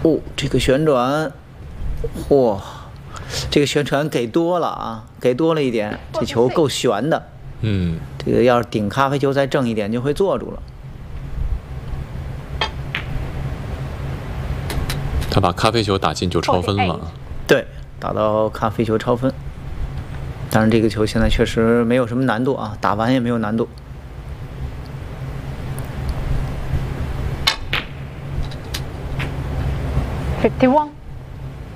哦，这个旋转，嚯，这个旋转给多了啊，给多了一点，这球够悬的。这个要是顶咖啡球再正一点，就会坐住了。 他把咖啡球打进就超分了。 对，打到咖啡球超分。当然，这个球现在确实没有什么难度啊，打完也没有难度。 51.